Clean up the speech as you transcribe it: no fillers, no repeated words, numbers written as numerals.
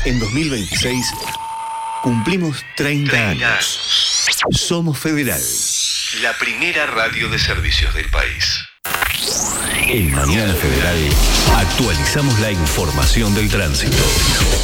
En 2026 cumplimos 30 años. Somos Federal, la primera radio de servicios del país. En Mañana Federal actualizamos la información del tránsito.